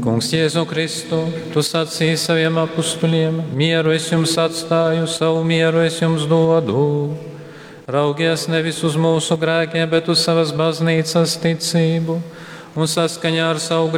Kungs Jēzu Kristu, tu sacīji saviem apustuliem, mieru es jums atstāju, savu mieru es jums dodu. Raugies nevis uz mūsu grēkiem, bet uz savas baznīcas ticību un saskaņā ar savu